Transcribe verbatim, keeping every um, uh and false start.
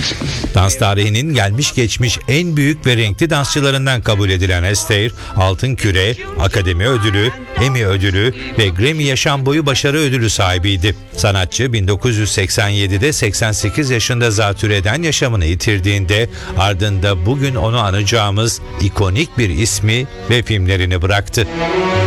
Dans tarihinin gelmiş geçmiş en büyük ve renkli dansçılarından kabul edilen Astaire, Altın Küre, Akademi Ödülü, Emmy Ödülü ve Grammy Yaşam Boyu Başarı Ödülü sahibiydi. Sanatçı bin dokuz yüz seksen yedide seksen sekiz yaşında zatürreden yaşamını yitirdiğinde ardında bugün onu anacağımız ikonik bir ismi ve filmlerini bıraktı.